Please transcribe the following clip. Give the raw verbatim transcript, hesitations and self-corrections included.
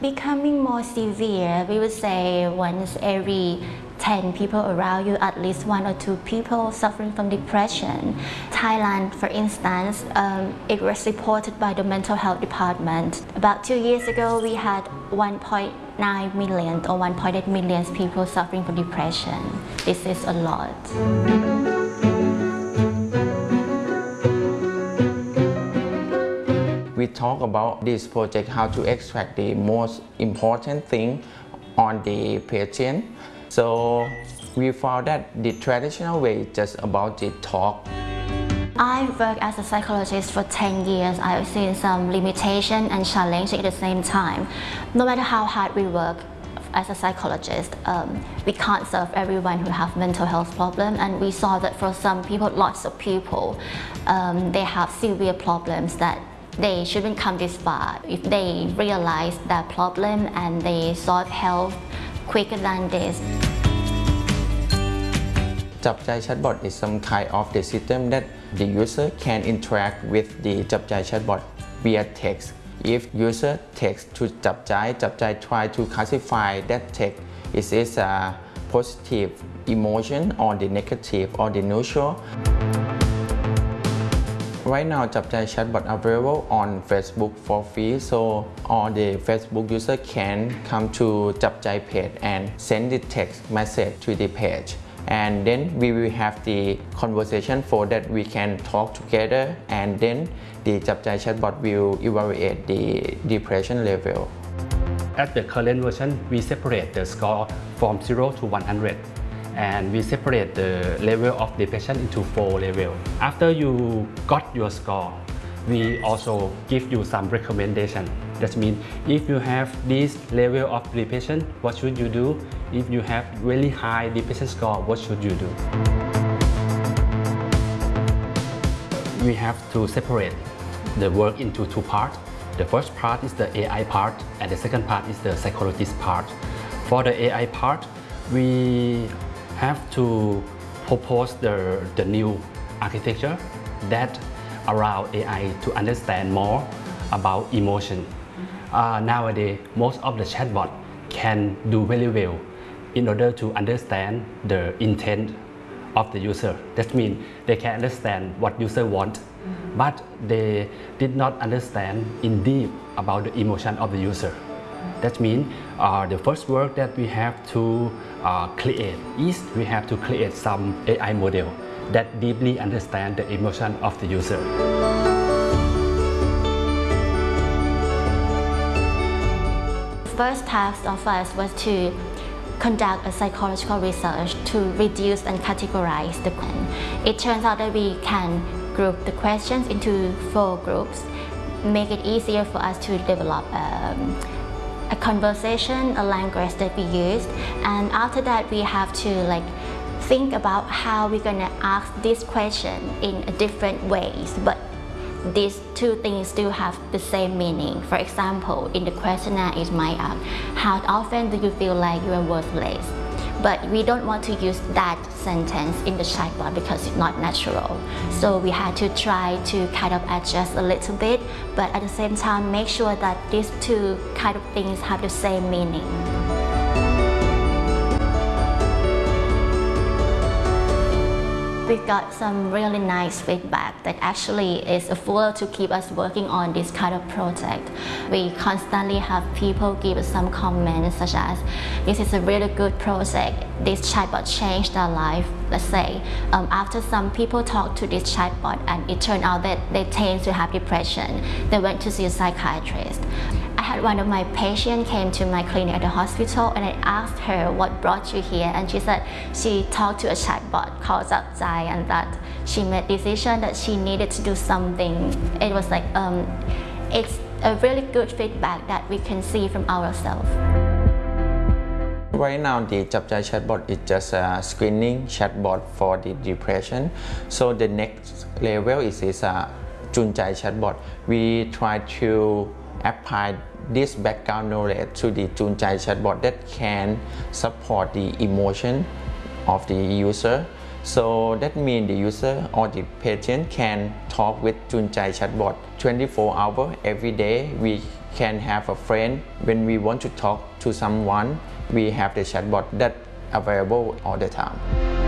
becoming more severe. We would say once every ten people around you, at least one or two people suffering from depression. Thailand, for instance, um, it was reported by the mental health department. About two years ago, we had one point nine million or one point eight million people suffering from depression. This is a lot. We talk about this project, how to extract the most important thing on the patient. So we found that the traditional way is just about the talk. I worked as a psychologist for ten years. I've seen some limitation and challenge at the same time. No matter how hard we work as a psychologist, um, we can't serve everyone who have mental health problem, and we saw that for some people, lots of people, um, they have severe problems that they shouldn't come this far. If they realize their problem and they sought help quicker than this. จับใจ Chatbot is some kind of the system that the user can interact with the จับใจ Chatbot via text. If user text to จับใจ จับใจ try to classify that text is it a positive emotion or the negative or the neutral. Right now, จับใจ Chatbot available on Facebook for free, so all the Facebook user can come to จับใจ page and send the text message to the page. And then we will have the conversation for that we can talk together, and then the จับใจ Chatbot will evaluate the depression level. At the current version, we separate the score from zero to one hundred. And we separate the level of depression into four levels. After you got your score, we also give you some recommendation. That means if you have this level of depression, what should you do? If you have really high depression score, what should you do? We have to separate the work into two parts. The first part is the A I part, and the second part is the psychologist part. For the A I part, we have to propose the, the new architecture that allow A I to understand more about emotion. Uh, nowadays, most of the chatbot can do very well in order to understand the intent of the user. That means they can understand what user want, but they did not understand in deep about the emotion of the user. That means uh, the first work that we have to uh, create is we have to create some A I model that deeply understand the emotion of the user. First task of us was to conduct a psychological research to reduce and categorize the question. It turns out that we can group the questions into four groups, make it easier for us to develop um, a conversation, a language that we use, and after that we have to like think about how we're gonna ask this question in a different ways, but these two things still have the same meaning. For example, in the questionnaire it might ask, how often do you feel like you are worthless? But we don't want to use that sentence in the chatbot because it's not natural. So we had to try to kind of adjust a little bit, but at the same time make sure that these two kind of things have the same meaning. We got some really nice feedback that actually is a fuel to keep us working on this kind of project. We constantly have people give us some comments such as, this is a really good project, this chatbot changed their life. Let's say um, after some people talk to this chatbot and it turned out that they tend to have depression, they went to see a psychiatrist. I had one of my patients came to my clinic at the hospital and I asked her what brought you here, and she said she talked to a chatbot calledจับใจand that she made a decision that she needed to do something. It was like um, it's a really good feedback that we can see from ourselves. Right now, the จับใจ Chatbot is just a screening chatbot for the depression. So the next level is, is a จุนใจ Chatbot. We try to apply this background knowledge to the จุนใจ Chatbot that can support the emotion of the user. So that means the user or the patient can talk with จุนใจ Chatbot twenty-four hours every day. We can have a friend. When we want to talk to someone, we have the chatbot that available all the time.